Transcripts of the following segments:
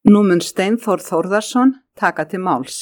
Nú mun Steinþór Þórðarson taka til máls.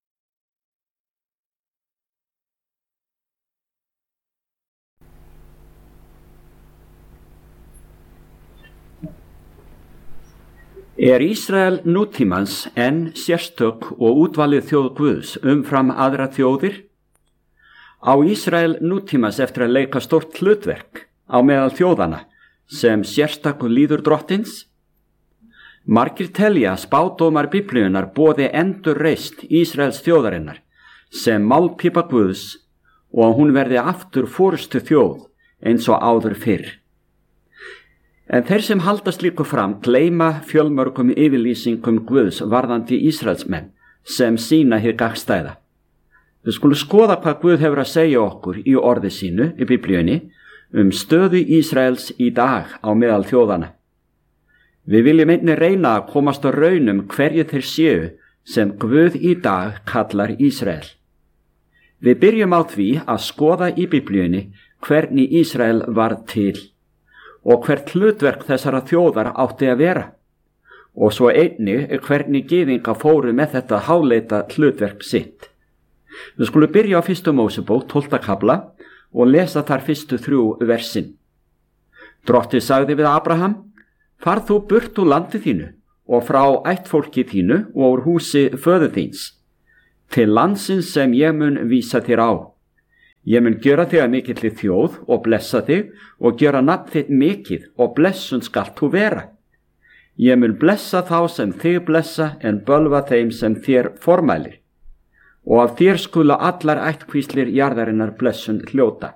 Ísrael nútímans enn sérstök og útvalið þjóð Guðs umfram aðra þjóðir? Á Ísrael nútímans eftir að leika stórt hlutverk á meðal þjóðana sem sérstakur líður drottins? Margir telja að spádómar Biblíunnar boði endurreist Ísraels þjóðarinnar sem málpípa Guðs og að hún verði aftur forystu þjóð eins og áður fyrr. En þeir sem halda slíku fram gleyma fjölmörgum yfirlýsingum Guðs varðandi Ísraelsmenn sem sýna hið gagnstæða. Við skulum skoða hvað Guð hefur að segja okkur í orði sínu í Biblíunni stöðu Ísraels í dag á meðal þjóðana. Við viljum einnig reyna að komast á raun hverju þeir séu sem Guð í dag kallar Ísrael. Við byrjum á því að skoða í Biblíunni hvernig Ísrael varð til og hvert hlutverk þessara þjóðar átti að vera og svo einnig hvernig gyðinga fóru með þetta háleita hlutverk sitt. Við skulum byrja á 1. Mósebók 12. kafla og lesa þar fyrstu 3 versin. Drottinn sagði við Abraham: Farð þú burt úr landi þínu og frá ættfólki þínu og úr húsi föður þíns, til landsins sem ég mun vísa þér á. Ég mun gjöra þig að mikilli þjóð og blessa þig og gjöra nafn þitt mikið og blessun skalt þú vera. Ég mun blessa þá sem þig blessa en bölva þeim sem þér formælir. Og af þér skulu allar ættkvíslir jarðarinnar blessun hljóta.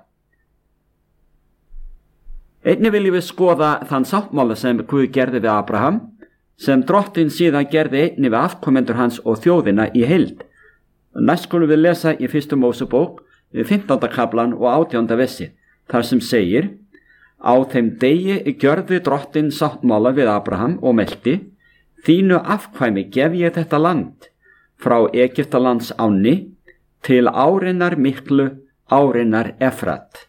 Einnig viljum við skoða þann sáttmála sem Guð gerði við Abraham, sem Drottinn síðan gerði einnig við afkomendur hans og þjóðina í heild. Næst skulum við lesa í 1. Mósebók 15. kaflan og 18. versi, þar sem segir: Á þeim degi gjörði Drottinn sáttmála við Abraham og melti: Þínu afkvæmi gef ég þetta land, frá Egyptalands ánni til árinnar miklu, árinnar Efrat.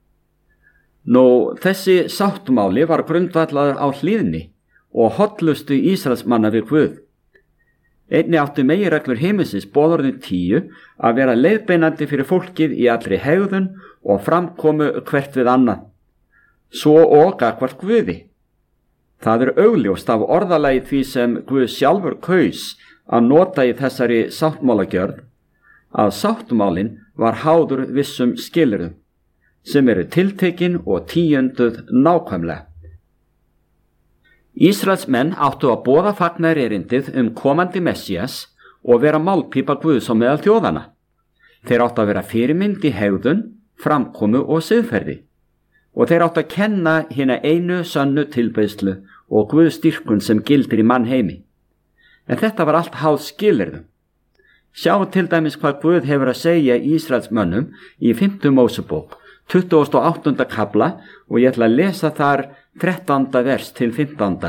Þessi sáttmáli var grundvallaður á hlýðni og hollustu Ísraelsmanna við Guð. Einnig áttu meginreglur heimsins boðorðin 10 að vera leiðbeinandi fyrir fólkið í allri hegðun og framkomu hvert við annað, svo og gagnvart Guði. Það augljóst af orðalagi því sem Guð sjálfur kaus að nota í þessari sáttmálagjörð að sáttmálin var háður vissum skilyrðum sem eru tiltekin og tíunduð nákvæmlega. Ísraelsmenn áttu að boða fagnaðarerindið komandi Messías og vera málpípa Guðs á meðal þjóðana. Þeir áttu að vera fyrirmynd í hegðun, framkomu og siðferði og þeir áttu að kenna hina einu sönnu tilbeiðslu og Guðstyrkun sem gildir í mannheimi. En þetta var allt háð skilyrðum. Sjáum til dæmis hvað Guð hefur að segja Ísraelsmönnum í 5. Mósebók 28. kafla og ég ætla að lesa þar 13. vers til 15.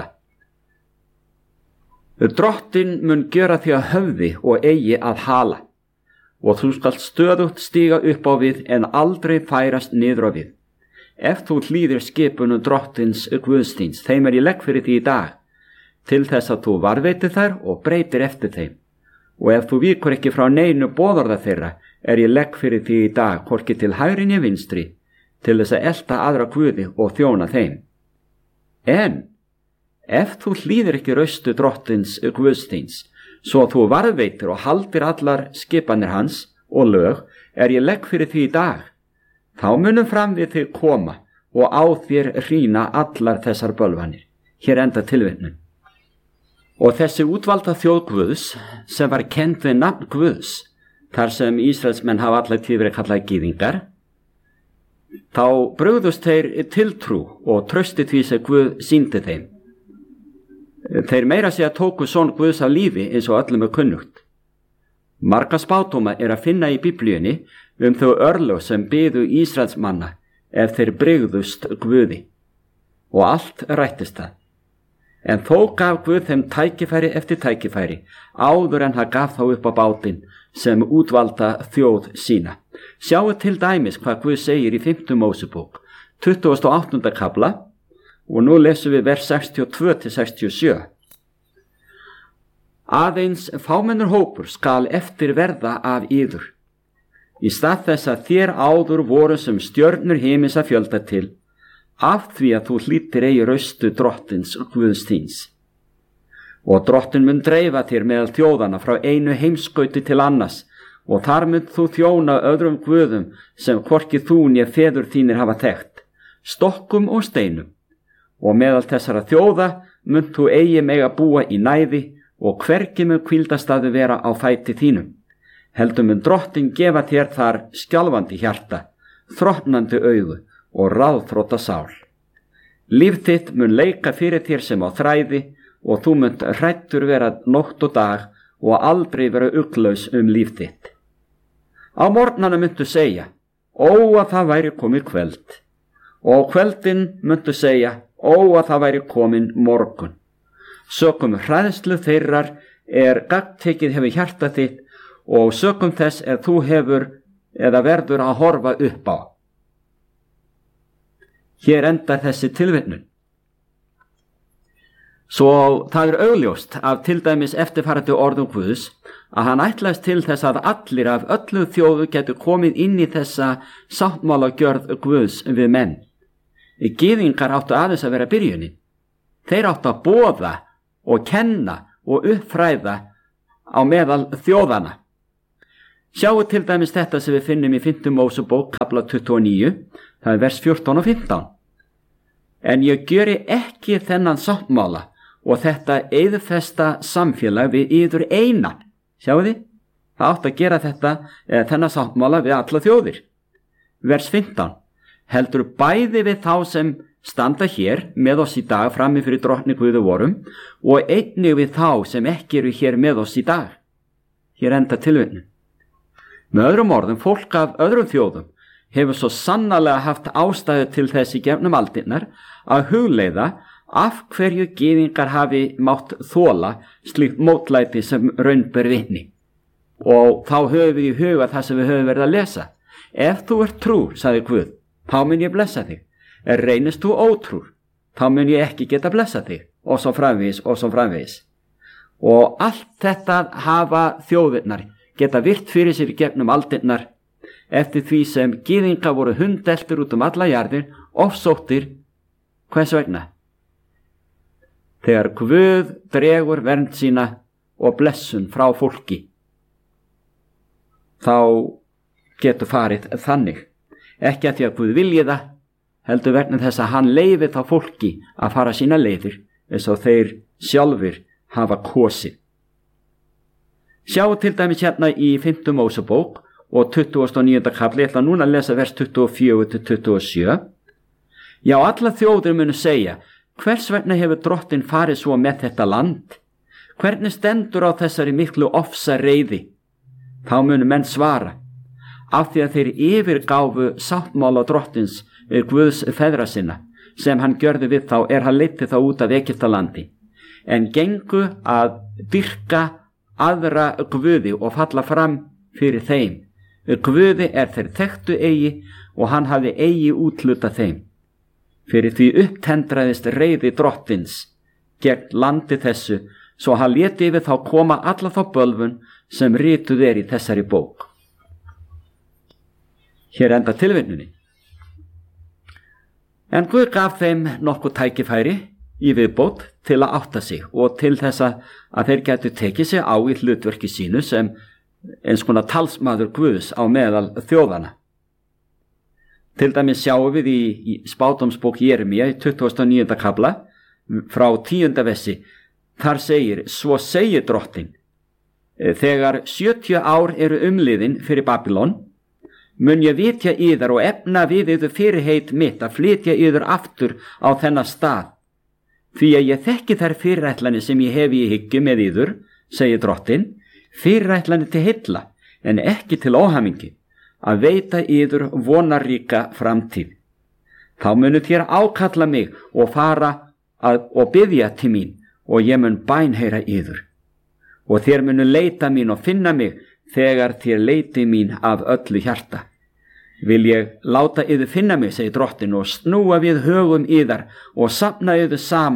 Drottinn mun gjöra þig að höfði og eigi að hala, og þú skalt stöðugt stíga upp á við en aldrei færast niður á við. Ef þú hlýðir skipunum Drottins Guðsþíns, þeim ég legg fyrir því í dag, til þess að þú varðveitir þær og breytir eftir þeim. Og ef þú víkur ekki frá neinu boðorða þeirra, ég legg fyrir því í dag, hvorki til hægri né vinstri, til þess að elta aðra guði og þjóna þeim. En ef þú hlýðir ekki raustu Drottins Guðsþíns, svo þú varðveitir og haldir allar skipanir hans og lög, ég legg fyrir því í dag, þá munum fram við þig koma og á þér hrýna allar þessar bölvanir. Hér enda tilvitnun. Og þessi útvalda þjóð Guðs sem var kennd við nafn Guðs, þar sem Ísraelsmenn hafa allar tíð verið kallað gyðingar, þá brugðust þeir tiltrú og trausti því sem Guð sýndi þeim. Þeir meira segja tóku son Guðs af lífi eins og öllum kunnugt. Marga spádóma að finna í Biblíunni þau örlög sem biðu Ísraelsmanna ef þeir brugðust Guði. Og allt rættist það. En þó gaf Guð þeim tækifæri eftir tækifæri áður en hann gaf þá upp á bátinn sem útvalda þjóð sína. Sjáu til dæmis hvað Guð segir í 5. Mósebók 28. kafla og nú lesum við vers 62 til 67. Aðeins fámennur hópur skal eftir verða af yður. Í stað þess að þér áður voru sem stjörnur himins að fjölda til, af því að þú hlýttir eigi raustu drottins Guðs þíns. Og drottin mun dreifa þér meðal þjóðana frá einu heimskauti til annars, og þar mun þú þjóna öðrum guðum sem hvorki þú né feður þínir hafa þekkt, stokkum og steinum. Og meðal þessara þjóða mun þú eigi mega búa í næði, og hvergi mun hvíldastaðu vera á fæti þínum. Heldur mun drottin gefa þér þar skjálfandi hjarta, þrotnandi augu og ráðþrota sál. Líf þitt mun leika fyrir þér sem á þræði, og þú munt hræddur vera nótt og dag og aldrei vera ugglaus líf þitt. Á morgnana muntu segja, ó að það væri komið kvöld, og á kvöldin muntu segja, ó að það væri komin morgun. Sökum hræðslu þeirrar gagntekið hefur hjarta þitt, og sökum þess þú hefur eða verður að horfa upp á. Hér endar þessi tilvitnun. Svo það augljóst af til dæmis eftirfarandi orðum Guðs að hann ætlaðist til þess að allir af öllu þjóðu getur komið inn í þessa sáttmálagjörð Guðs við menn. Gyðingar áttu aðeins að vera byrjunin. Þeir áttu að boða og kenna og uppfræða á meðal þjóðana. Sjáu til dæmis þetta sem við finnum í 5. Mósebók kafla 29, það er vers 14 og 15. En ég gjöri ekki þennan sáttmála og þetta eyðfesta samfélag við yður einan. Sjáu þið? Það átt að gera þennan sáttmála við alla þjóðir. Vers 15. Heldur bæði við þá sem standa hér með oss í dag frammi fyrir drottni Guði vorum og einnig við þá sem ekki eru hér með oss í dag. Hér enda tilvitnun. Með öðrum orðum, fólk af öðrum þjóðum hefur svo sannarlega haft ástæðu til þess í gegnum aldirnar að hugleiða af hverju gyðingar hafi mátt þola slíkt mótlæti sem raun ber vitni. Og þá höfum við í huga það sem við höfum verið að lesa. Ef þú ert trúr, sagði Guð, þá mun ég blessa þig. Reynist þú ótrúr, þá mun ég ekki geta blessa þig, og svo framvegis og svo framvegis. Og allt þetta hafa þjóðirnar geta virt fyrir sér í gegnum aldirnar eftir því sem gyðingar voru hundeltir út alla jarðir, ofsóttir. Hvers vegna? Þegar Guð dregur vernd sína og blessun frá fólki, þá getur farið þannig. Ekki að því að Guð vilji það, heldur vegna þess að hann leyfi þá fólki að fara sína leiðir eins og þeir sjálfir hafa kosið. Sjáu til dæmis hérna í 5. Mósebók og 29. kafli, ég ætla núna að lesa vers 24-27. Já, alla þjóðir munu segja, hvers vegna hefur drottin farið svo með þetta land? Hvernig stendur á þessari miklu ofsa reiði? Þá munu menn svara, af því að þeir yfirgáfu sáttmála drottins Guðs feðra sinna, sem hann gjörði við þá hann leiddi þá út af Egyptalandi, en gengu að dyrka aðra guði og falla fram fyrir þeim. Guði þeir þekktu eigi og hann hafði eigi útluta þeim. Fyrir því upptendraðist reiði drottins gegn landi þessu, svo hann léti yfir þá koma alla þá bölvun sem rituð í þessari bók. Hér enda tilvitnunin. En Guð gaf þeim nokkuð tækifæri í viðbót til að átta sig og til þess að þeir gætu tekið sig á í hlutverki sínu sem eins konar talsmaður Guðs á meðal þjóðana. Til dæmis sjáum við í spádómsbók Jeremía í 29. kafla frá 10. versi. Þar segir, svo segir drottin, þegar 70 ár eru umliðin fyrir Babylon, mun ég vitja yður og efna við yður fyrirheit mitt að flytja yður aftur á þennan stað. Því að ég þekki þær fyrirætlanir sem ég hef í hyggju með yður, segir drottin, fyrirætlanir til heilla, en ekki til óhamingi, að veita yður vonarríka framtíð. Þá munu þér ákalla mig og fara og biðja til mín, og ég mun bænheyra yður. Og þér munu leita mín og finna mig þegar þér leiti mín af öllu hjarta. Vil ég láta yður finna mig, segir drottin, og snúa við högum yðar og safna yður saman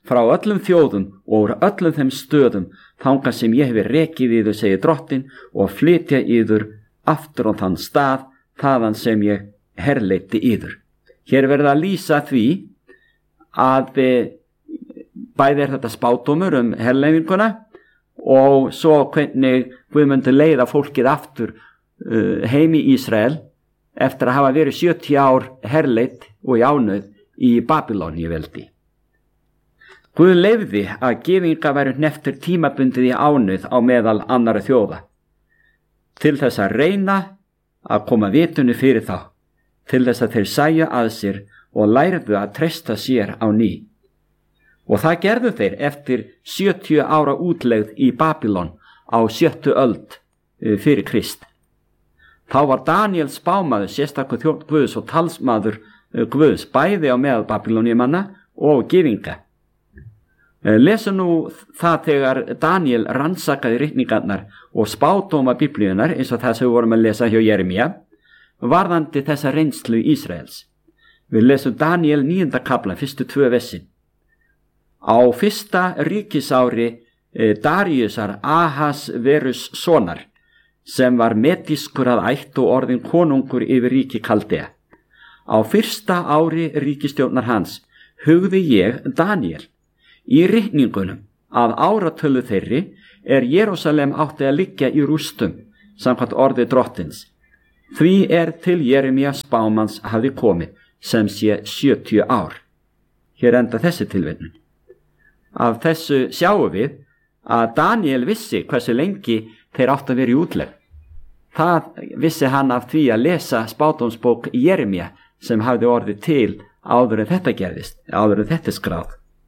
frá öllum þjóðum og úr öllum þeim stöðum þangað sem ég hefi rekið yður, segir Drottinn, og flytja yður aftur á þann stað þaðan sem ég herleiddi yður. Hér verða að lýsa því að bæði þetta spádómur herleifinguna og svo hvernig Guð myndi leiða fólkið aftur heim í Ísrael eftir að hafa verið 70 ár herleitt og í ánauð í Babýloníuveldi. Guð leyfði að gyðingar væru hneptir tímabundið í ánauð á meðal annarra þjóða til þess að reyna að koma vitunu fyrir þá, til þess að þeir sæju að sér og lærðu að treysta sér á ný. Og það gerðu þeir eftir 70 ára útlegð í Babýlon á 7. öld fyrir Krist. Þá var Daniel spámaður, sérstakur þjónn Guðs og talsmaður Guðs, bæði á meðal Babýloníumanna og gyðinga. Lesum nú það þegar Daniel rannsakaði ritningarnar og spádóma Biblíunar, eins og það sem við vorum að lesa hjá Jeremía, varðandi þessa reynslu Ísraels. Við lesum Daniel 9. kafla, fyrstu 2 versin. Á fyrsta ríkisári Daríusar Ahasverus sonar, sem var medískur að ætt og orðin konungur yfir ríki Kaldea. Á fyrsta ári ríkisstjórnar hans hugði ég, Daniel, í ritningunum að áratölu þeirri Jerúsalem átti að liggja í rústum, samkvæmt orði Drottins. Því til Jeremía spámanns hafði komið, sem sé 70 ár. Hér enda þessi tilvitnun. Af þessu sjáum við að Daniel vissi hversu lengi þeir áttu að vera í útlegð. Það vissi hann af því að lesa spádómsbók Jeremía sem hafði orðið til áður en þetta gerðist, áður en þetta skráð.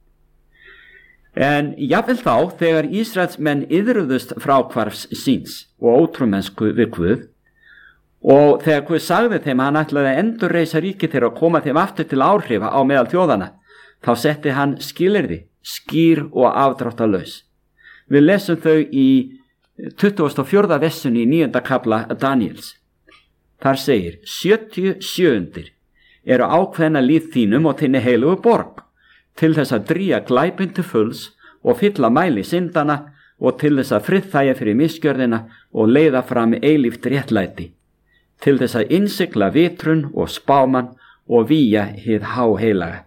En jafnvel þá, þegar Ísraelsmenn iðruðust fráhvarfs síns og ótrúmennsku við Guð, og þegar Guð sagði þeim að hann ætlaði að endurreisa ríki þeirra og koma þeim aftur til áhrifa á meðal þjóðana, þá setti hann skilyrði, skýr og afdráttarlaus. Við lesum þau í 24. versunni í 9. kafla Daniels. Þar segir: 77 eru ákveðna líð þínum og þinni heilugu borg, til þess að drýja glæpinn til fulls og fylla mæli syndana og til þess að friðþægja fyrir misgjörðina og leiða fram eilíft réttlæti, til þess að innsigla vitrun og spáman og vígja hið háheilaga.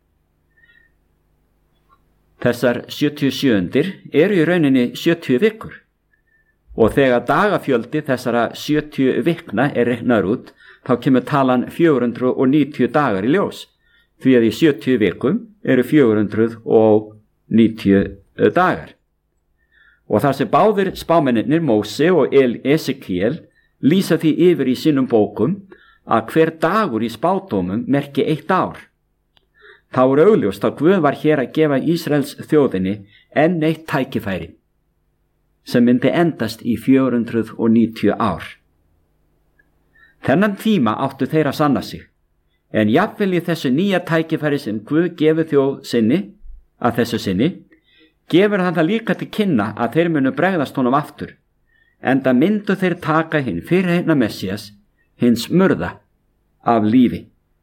Þessar 77 eru í rauninni 70 vikur og þegar dagafjöldi þessara 70 vikna reiknaður út, þá kemur talan 490 dagar í ljós, því að í 70 vikum eru 490 dagar. Og þar sem báðir spámennir Móse og Esekiel lýsa því yfir í sínum bókum að hver dagur í spádómum merki 1 ár. Þá augljóst að Guð var hér að gefa Ísraels þjóðinni enn eitt tækifæri sem myndi endast í 490 ár. Þennan tíma áttu þeir að sanna sig, en jafnvel í þessu nýja tækifæri sem Guð gefur þjóð sinni að þessu sinni, gefur hann það líka til kynna að þeir munu bregðast honum aftur, enda myndu þeir taka hinn fyrirheitna Messías, hins murða, af lífi.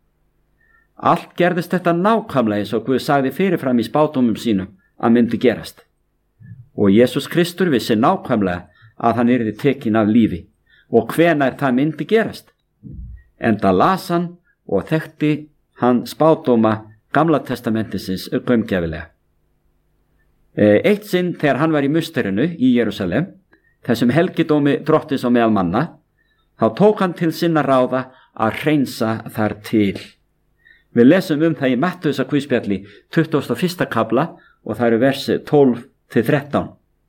Allt gerðist þetta nákvæmlega eins og Guð sagði fyrirfram í spádómum sínum að myndi gerast. Og Jesús Kristur vissi nákvæmlega að hann yrði tekinn af lífi og hvenær það myndi gerast. Enda las hann og þekkti hann spádóma Gamla testamentisins gaumgæfilega. Eitt sinn þegar hann var í musterinu í Jerúsalem, þessum helgidómi Drottins á meðal manna, þá tók hann til sinna ráða að hreinsa þar til. Við lesum það í Mattheusar guðspjalli 21. kafla og það eru versi 12-13.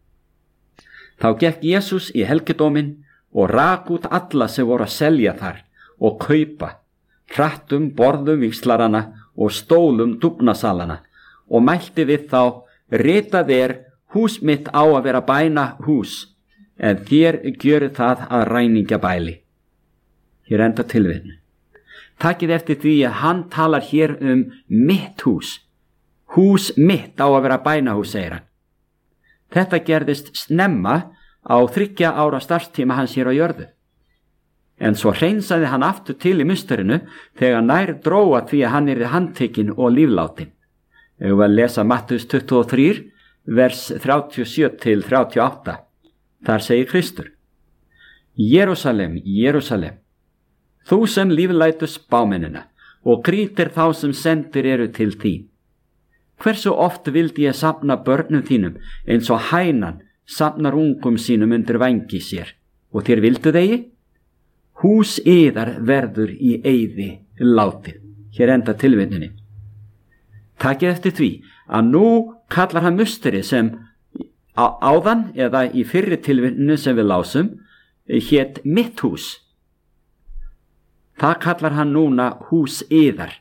Þá gekk Jesús í helgidómin og rak út alla sem voru að selja þar og kaupa, hrattum borðum víxlarana og stólum dúfnasalana og mælti við þá: ritað hús mitt á að vera bæna hús, en þér gjöru það að ræningjabæli. Hér enda tilvitnun. Takið eftir því að hann talar hér mitt hús. Hús mitt á að vera bænahús, segir hann. Þetta gerðist snemma á 3 ára starfstíma hans hér á jörðu. En svo hreinsaði hann aftur til í musterinu þegar nær dróa því að hann yrði handtekinn og líflátin. Ég var að lesa Mattheus 23, vers 37 til 38. Þar segir Kristur: Jerúsalem, Jerúsalem, þú sem líflætur spámennina og grýtir þá sem sendir eru til þín. Hversu oft vildi ég safna börnum þínum eins og hænan safnar ungum sínum undir vængi sér, og þér vildu þegi? Hús yðar verður í eyði látið. Hér enda tilvitnunin. Takið eftir því að nú kallar hann musterið sem áðan eða í fyrri tilvitninu sem við lásum hét mitt hús. Það kallar hann núna hús yðar.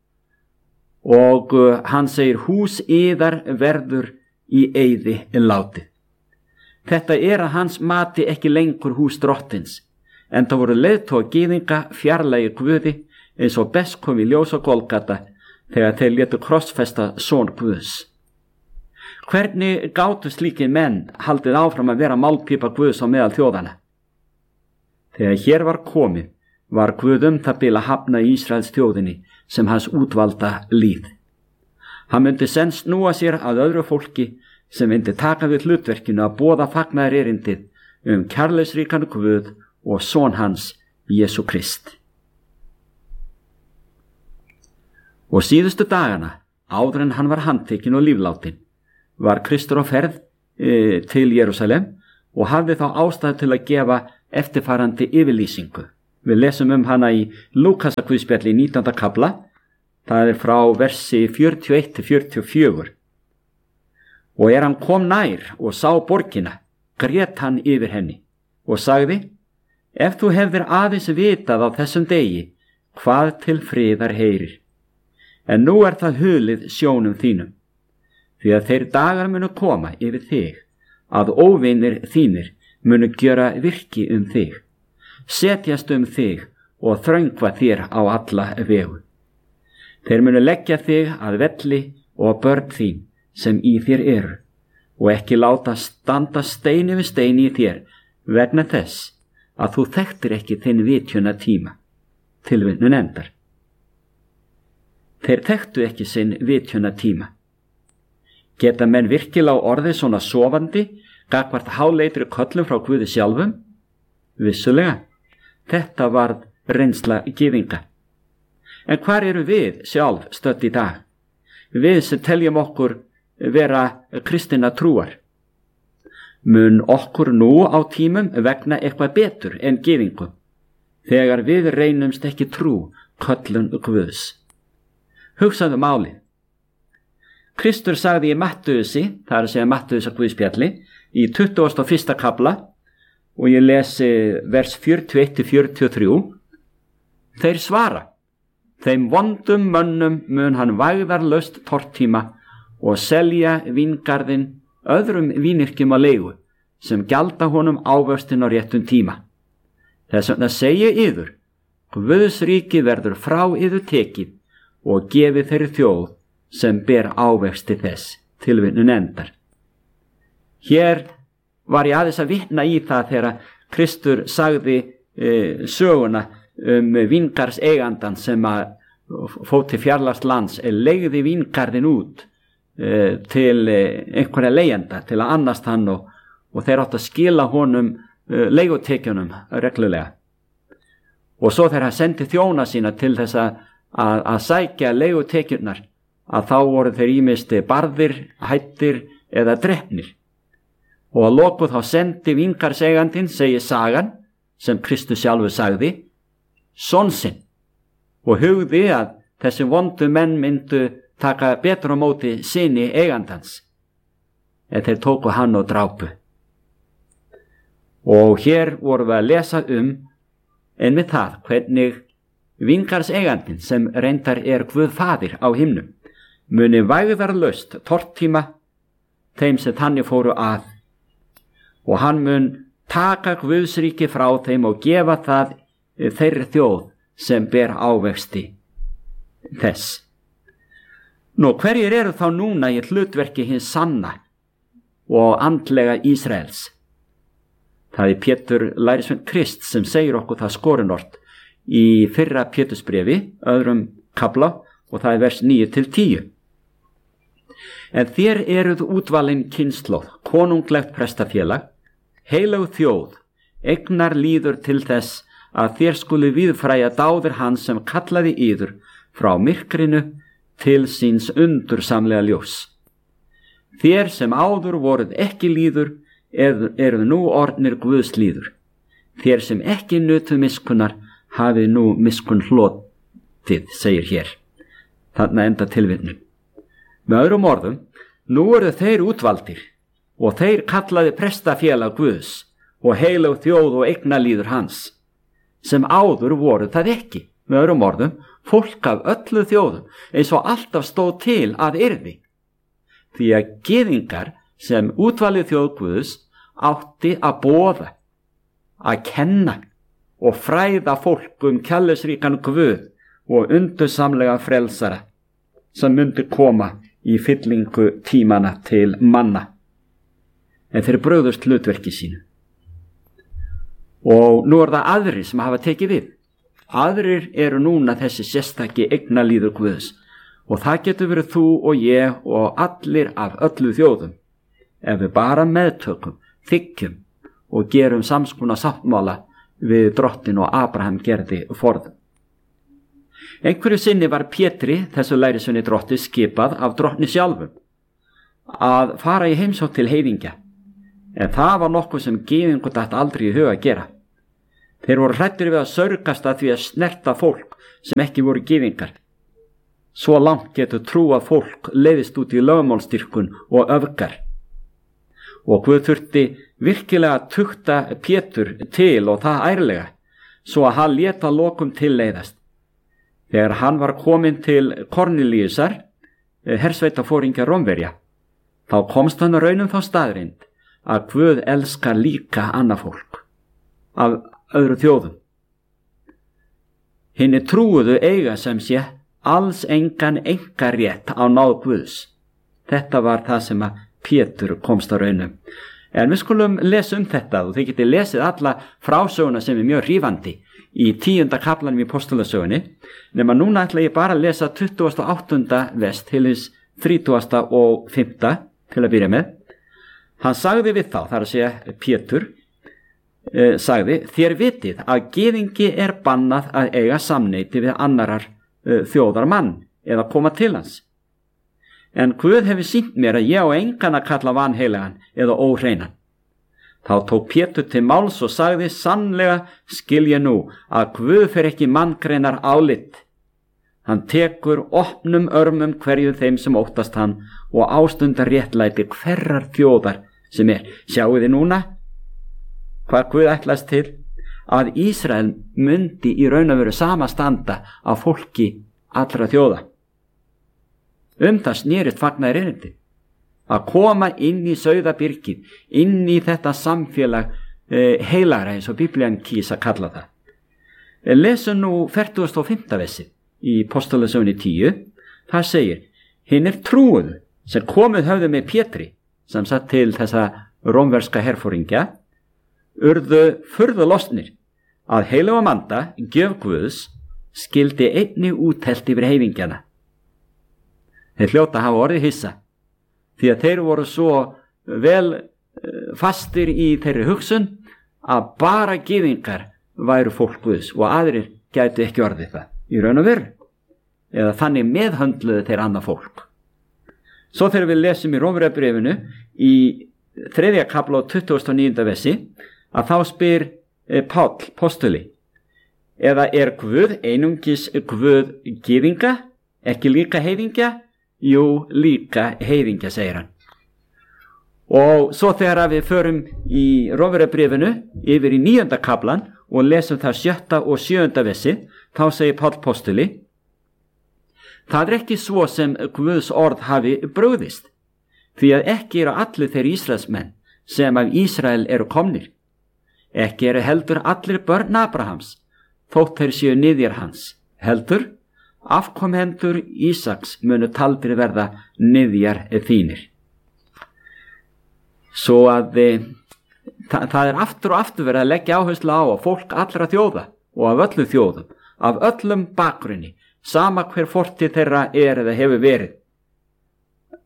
Og hann segir hús yðar verður í eyði látið. Þetta að hans mati ekki lengur hús drottins, en það voru leiðtogar gyðinga fjarlægi Guði eins og best kom í ljós á Golgata þegar þeir létu krossfesta son Guðs. Hvernig gátu slíkir menn haldið áfram að vera málpípa Guðs á meðal þjóðana? Þegar hér var komið var Guð það bil að hafna Ísraels þjóðinni sem hans útvalda líð. Hann myndi senn snúa sér að öðru fólki sem myndi taka við hlutverkinu að boða fagnaðar erindið kærleiksríkan Guð og son hans, Jesú Krist. Og síðustu dagana, áður en hann var handtekinn og lífláttinn, var Kristur á ferð til Jerúsalem og hafði þá ástæðu til að gefa eftirfarandi yfirlýsingu. Við lesum hana í Lúkasarguðspjalli 19. kafla, það frá versi 41 til 44. Og hann kom nær og sá borgina, grét hann yfir henni og sagði: Ef þú hefðir aðeins vitað á þessum degi, hvað til friðar heyrir. En nú það hulið sjónum þínum, því að þeir dagar munu koma yfir þig, að óvinir þínir munu gjöra virki þig, setjast þig og þröngva þér á alla vegu. Þeir munu leggja þig að velli og börn þín sem í þér eru, og ekki láta standa steini við steini í þér, vegna þess að þú þekktir ekki þinn vitjuna tíma. Tilvitnun endar. Þeir þekktu ekki sinn vitjuna tíma. Geta menn virkilega orðið svona sofandi gagnvart háleitri köllum frá Guði sjálfum? Vissulega, þetta varð reynsla gyðinga. En hvar eru við sjálf stödd í dag? Við sem teljum okkur vera kristinna trúar. Mun okkur nú á tímum vegna eitthvað betur en gyðingum, þegar við reynumst ekki trú köllun Guðs? Hugsaðu málið. Kristur sagði í Mattheusi, það að segja Mattheusarguðspjalli, í 21. kafla, og ég lesi vers 41 til 43. Þeir svara: Þeim vondum mönnum mun hann vægðarlaust tortíma og selja víngarðinn öðrum vínyrkjum á leigu, sem gjalda honum ávöxtin á réttum tíma. Þess vegna segi yður: Guðs ríki verður frá yður tekið og gefið þeirri þjóð sem ber ávexti þess. Tilvitnun endar. Hér var ég aðeins að vitna í það þegar Kristur sagði söguna víngarðs eigandan sem að fór til fjarlægst lands leigði víngarðin út til einhverja leigjenda til að annast hann og þeir áttu að skila honum leigutekjunum reglulega. Og svo þegar hann sendi þjóna sína til þess að sækja leigutekjurnar, að þá voru þeir ýmist barðir, hættir eða drepnir. Og að loku þá sendi víngarðseigandinn, segir sagan, sem Kristus sjálfur sagði, son sinn, og hugði að þessi vondu menn myndu taka betur á móti syni eigandans, en þeir tóku hann og drápu. Og hér vorum við að lesa einmitt það, hvernig víngarðseigandinn, sem reyndar Guð faðir á himnum, muni vægðarlaust tortíma þeim sem þannig fóru að, og hann mun taka Guðsríki frá þeim og gefa það þeirri þjóð sem ber ávexti þess. Nú, hverjir eru þá núna í hlutverki hins sanna og andlega Ísraels? Það Pétur lærisveinn Krist sem segir okkur það skorinort í fyrra Pétursbréfi, öðrum kafla, og það vers 9 til 10. En þér eruð útvalin kynslóð, konunglegt prestafélag, heilög þjóð, eignar líður til þess að þér skuli víðfræja dáðir hans sem kallaði yður frá myrkrinu til síns undursamlega ljós. Þér sem áður voruð ekki líður eruð nú orðnir Guðs líður. Þér sem ekki nutuð miskunnar hafið nú miskun hlotið, segir hér. Þarna enda tilvitnun. Með öðrum orðum, nú eru þeir útvaldir og þeir kallaði prestafélag Guðs og heilög þjóð og eignalíður hans, sem áður voru það ekki. Með öðrum orðum, fólk af öllu þjóðum, eins og alltaf stóð til að yrði. Því að gyðingar sem útvalið þjóð Guðs átti að boða, að kenna og fræða fólk kærleiksríkan Guð og undursamlega frelsara sem myndi koma í fyllingu tímana til manna. En þeir brugðust hlutverki sínu. Og nú það aðrir sem hafa tekið við. Aðrir eru núna þessi sérstaki eignalíður Guðs og það getur verið þú og ég og allir af öllu þjóðum ef við bara meðtökum, þiggjum og gerum samskona sáttmála við drottin og Abraham gerði forðum. Einhverju sinni var Pétri, þessu lærisveini drotti, skipað af drottni sjálfum að fara í heimsókn til heiðingja, en það var nokkuð sem gyðingur datt aldrei í huga að gera. Þeir voru hræddir við að saurgast að því að snerta fólk sem ekki voru gyðingar. Svo langt getur trúað fólk leiðist út í lögmálsdýrkun og öfgar. Og Guð þurfti virkilega að tukta Pétur til og það ærlega, svo að hann lét að lokum tilleiðast. Þegar hann var kominn til Kornelíusar, hersveitafóringja Rómverja, þá komst hann raunum þá staðreind að Guð elskar líka annað fólk af öðru þjóðum. Hinni trúuðu eiga sem sé alls engan einkarétt á náð Guðs. Þetta var það sem að Pétur komst að raunum. En við skulum lesa þetta og þið getið lesið alla frásöguna sem mjög hrífandi í 10. kaflanum í Postulasögunni, nema núna ætla ég bara að lesa 28. vers til hins 30. og 5. til að byrja með. Hann sagði við þá, þar að segja Pétur, sagði, þér vitið að gyðingi er bannað að eiga samneyti við annarar þjóðar mann eða koma til hans. En Guð hefur sýnt mér að ég á engan að kalla vanheilagan eða óhreinan. Þá tók Pétur til máls og sagði, sannlega skil ég nú að Guð fer ekki manngreinar álit. Hann tekur opnum örmum hverju þeim sem óttast hann og ástundar réttlæti hverrar þjóðar sem er. Sjáu þið núna hvað Guð ætlast til? Að Ísrael myndi í raun og veru sama standa af fólki allra þjóða. Það snerist fagnaðir erindi. Að koma inn í sauðabyrgið, inn í þetta samfélag heilagra eins og Biblían kýs að kalla það. Lesum nú 45. versi í Postulasögunni 10. Það segir, hinnir trúuðu sem komið höfðu með Pétri, sem satt til þessa rómverska herforingja, urðu furðu lostnir að heilaga manda, gjöf Guðs, skildi einni úttelt yfir heiðingjana. Þeir hljóta hafa orðið hissa, því að þeir voru svo vel fastir í þeirri hugsun að bara gyðingar væru fólk Guðs og aðrir gætu ekki orðið það í raun og veru, eða þannig meðhöndluðu þeir annað fólk. Svo þegar við lesum í Rómverjabréfinu í 3. kafla og 29. versi, að þá spyr Páll postuli, eða er Guð einungis Guð gyðinga, ekki líka heiðingja? Jú, líka heiðingja, segir hann. Og svo þegar við förum í Rómverjabréfinu yfir í 9. kaflan og lesum það 7. og 7. versi, þá segir Páll postuli, það er ekki svo sem Guðs orð hafi brugðist, því að ekki eru allir þeir Ísraelsmenn sem af Ísrael eru komnir. Ekki eru heldur allir börn Abrahams, þótt þeir séu niðjar hans, heldur afkomendur Ísaks munu taldir verða niðjar þínir. Svo að það er aftur og aftur verið að leggja áherslu á að fólk allra þjóða og af öllu þjóðum, af öllum bakgrunni, sama hver fortið þeirra er eða hefur verið,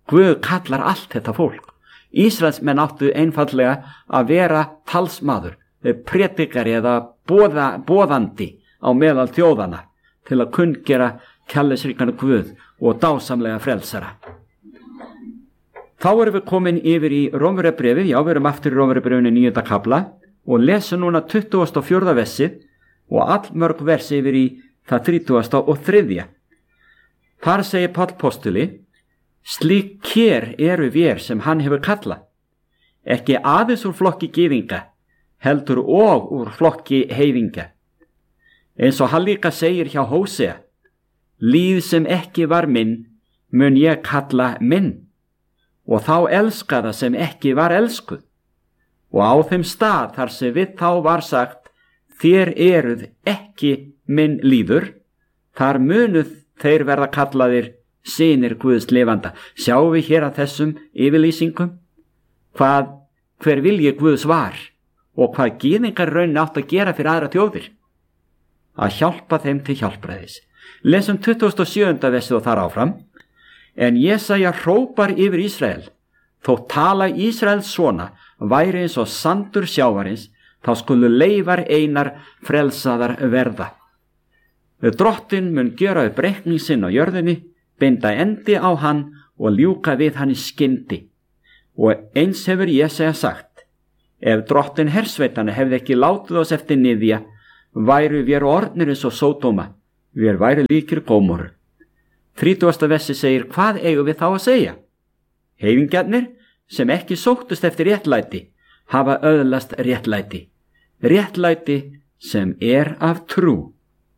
Guð kallar allt þetta fólk. Ísraelsmenn áttu einfaldlega að vera talsmaður, predikari eða boðandi á meðal þjóðana til að kunngera kærleiksríkan Guð og dásamlega frelsara. Þá erum við komin yfir í Rómverjabréfið, já, við erum aftur í Rómverjabréfinu 9. kafla og lesum núna 24. versið og allmörg versi yfir í það 33. Þar segir Páll postuli: slík kér eru vér sem hann hefur kallað, ekki aðeins úr flokki gyðinga, heldur og úr flokki heiðinga. Eins og hann líka segir hjá Hósea: líð sem ekki var minn, mun ég kalla minn, og þá elskaða sem ekki var elskuð. Og á þeim stað þar sem við þá var sagt: þér eruð ekki minn líður, þar munuð þeir verða kallaðir synir Guðs lifanda. Sjáum við hér að þessum yfirlýsingum hver vilji Guðs var og hvað gyðingar raun átt að gera fyrir aðra þjóðir, að hjálpa þeim til hjálpræðis. Lesum 27. versið og þar áfram: en Jesaja hrópar yfir Ísrael, þó tala Ísraels svona væri eins og sandur sjávarins, þá skulu leifar einar frelsaðar verða. Drottinn mun gera upp reikning sinn á jörðinni, binda endi á hann og ljúka við hann í skyndi. Og eins hefur Jesaja sagt: ef Drottinn hersveitana hefði ekki látið oss eftir niðja, væru vér orðnir eins og Sódóma, vér væru líkir Gómoru. 30. versi segir: hvað eigum við þá að segja? Heiðingjarnir sem ekki sóttust eftir réttlæti hafa öðlast réttlæti, réttlæti sem er af trú.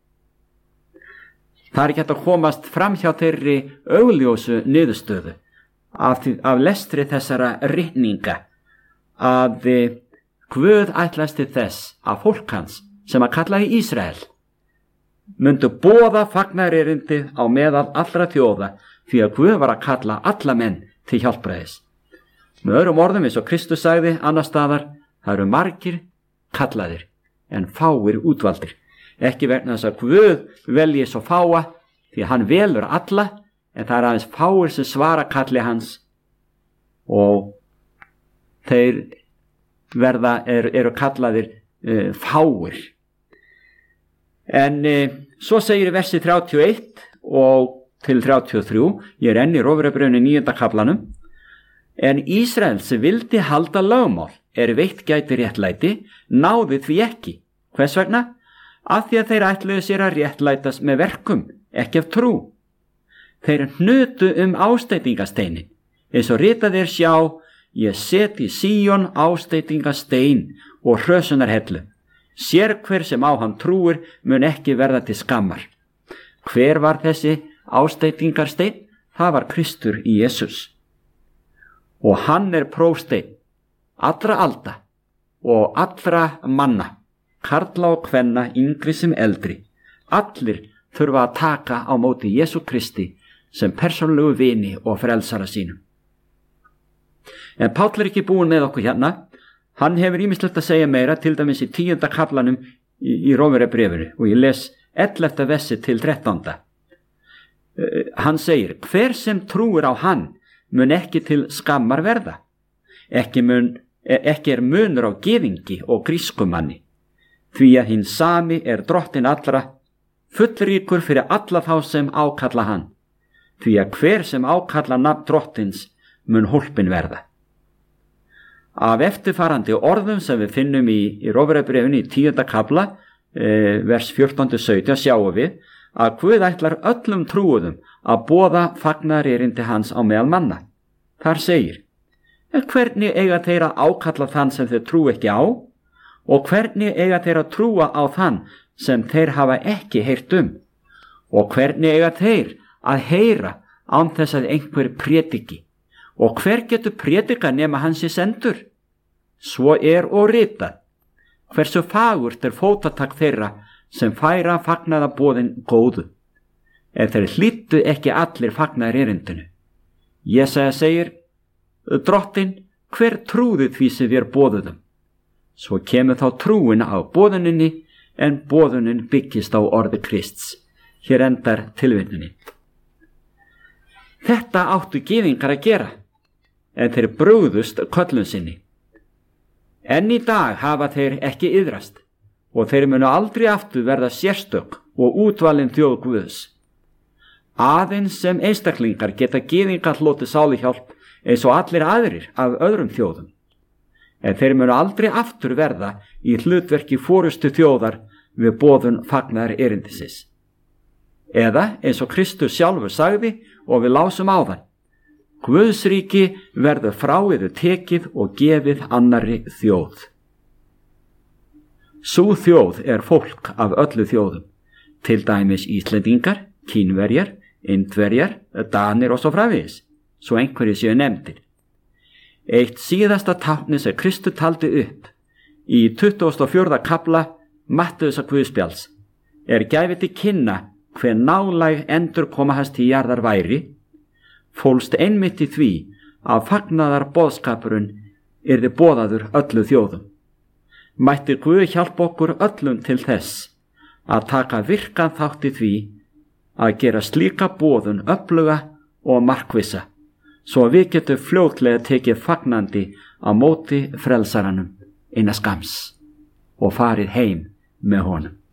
Það er ekki hægt að komast fram hjá þeirri augljósu niðurstöðu af lestri þessara ritninga að Guð ætlast til þess að fólk hans sem að kalla í Ísrael myndu boða fagnaðarerindið á meðal allra þjóða, því að Guð var að kalla alla menn til hjálpræðis. Með öðrum orðum, eins og Kristus sagði annars staðar: það eru margir kallaðir en fáir útvaldir. Ekki vegna þess að Guð velji svo fáa, því að hann velur alla, en það er aðeins fáir sem svara kalli hans og þeir eru kallaðir fáir. En svo segir í versi 31 og til 33, ég er enn í Rómverjabréfinu 9. kaflanum: en Ísrael sem vildi halda lögmál veitt gæti réttlæti, náði því ekki. Hvers vegna? Af því að þeir ætluðu sér að réttlætast með verkum, ekki af trú. Þeir hnutu ásteytingasteinin, eins og ritað er: sjá, ég set í Síón ásteytingastein og hrösunarhellu. Sér hver sem á hann trúir mun ekki verða til skammar. Hver var þessi ásteytingarstein? Það var Kristur í Jesús. Og hann er prófsteinn allra alda og allra manna, karla og kvenna, yngri sem eldri. Allir þurfa að taka á móti Jesú Kristi sem persónulegu vini og frelsara sínum. En Páll er ekki búinn með okkur hérna. Hann hefur ýmislegt að segja meira, til dæmis í 10. kaflanum í Rómverjabréfinu, og ég les 11. versi til 13. Hann segir: hver sem trúir á hann mun ekki til skammar verða. Ekki er munur á gyðingi og grískumanni, því að hinn sami er Drottinn allra, fullríkur fyrir alla þá sem ákalla hann, því að hver sem ákalla nafn Drottins mun hólpin verða. Af eftirfarandi orðum sem við finnum í Rómverjabréfinu í 10. kafla, vers 14-17, sjáum við að Guð ætlar öllum trúuðum að boða fagnaðarerindi hans á meðal manna. Þar segir: en hvernig eiga þeir að ákalla þann sem þeir trú ekki á, og hvernig eiga þeir að trúa á þann sem þeir hafa ekki heyrt um, og hvernig eiga þeir að heyra án þess að einhver prédiki, og hver getur prédikað nema hann sé sendur? Svo er og ritað: hversu fagurt er fótatak þeirra sem færa fagnaðarboðin góðu, en þeir hlýddu ekki allir fagnaðarerindinu. Jesaja segir: Drottinn, hver trúði því sem við boðuðum? Svo kemur þá trúin á boðuninni, en boðunin byggist á orði Krists. Hér endar tilvitnunin. Þetta áttu gyðingar að gera, en þeir brugðust köllun sinni. Enn í dag hafa þeir ekki iðrast og þeir munu aldrei aftur verða sérstök og útvalin þjóð Guðs. Aðeins sem einstaklingar geta gyðingar hlotið sálihjálp eins og allir aðrir af öðrum þjóðum, en þeir munu aldrei aftur verða í hlutverki forystu þjóðar við boðun fagnaðar erindisins. Eða eins og Kristus sjálfur sagði og við lásum áðan: Guðs ríki verður frá yður tekið og gefið annarri þjóð. Sú þjóð er fólk af öllu þjóðum, til dæmis Íslendingar, Kínverjar, Indverjar, Danir og svo framvegis, svo einhverjir séu nefndir. Eitt síðasta táknið sem Kristur taldi upp í 24. kafla Mattheusar Guðspjalls gæfi til kynna hve nálæg endurkoma hans til jarðar væri, fólst einmitt í því að fagnaðar boðskapurinn yrði boðaður öllu þjóðum. Mætti Guð hjálpa okkur öllum til þess að taka virkan þátt í því að gera slíka boðun öfluga og markvissa, svo við getum fljótlega tekið fagnandi á móti frelsaranum innan skams og farið heim með honum.